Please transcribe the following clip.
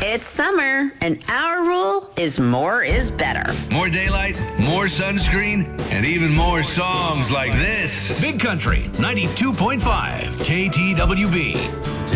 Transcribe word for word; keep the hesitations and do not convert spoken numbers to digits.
It's summer, and our rule is more is better. More daylight, more sunscreen, and even more songs like this. Big Country ninety-two point five K T W B.